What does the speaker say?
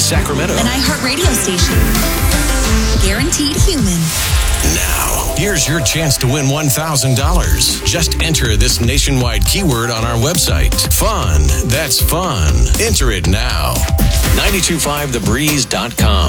Sacramento. An iHeartRadio station. Guaranteed human. Now, here's your chance to win $1,000. Just enter this nationwide keyword on our website. Fun. That's fun. Enter it now. 925thebreeze.com.